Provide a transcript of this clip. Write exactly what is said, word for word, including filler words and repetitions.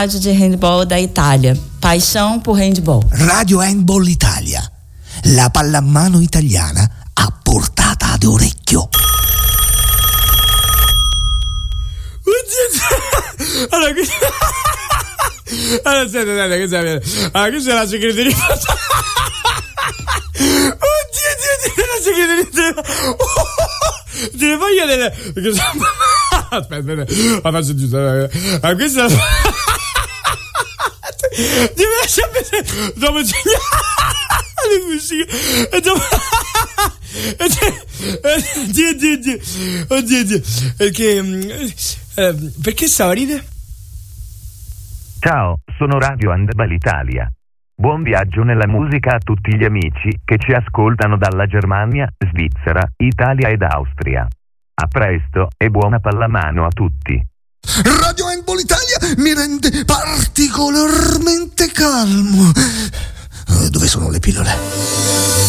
Rádio de handball da Itália. Paixão por handball. Radio Handball Italia. La pallamano italiana a portata d'orecchio. Allora, qui... allora, aspetta, aspetta, che serve? Allora, qui c'è la segreteria. Oddio, Dio, Dio, la segreteria. Te le voglio delle... Aspetta, aspetta, la faccio giusto. Allora, questa è la... Dio, mi lascia pensare. Dopo c'è... le cucine. E dopo... Dio, Dio, Dio. Oddio, Dio. Perché... Eh, perché stavo a ridere? Ciao, sono Radio Handball Italia. Buon viaggio nella musica a tutti gli amici che ci ascoltano dalla Germania, Svizzera, Italia ed Austria. A presto e buona pallamano a tutti. Radio Handball Italia mi rende particolarmente calmo. Dove sono le pillole?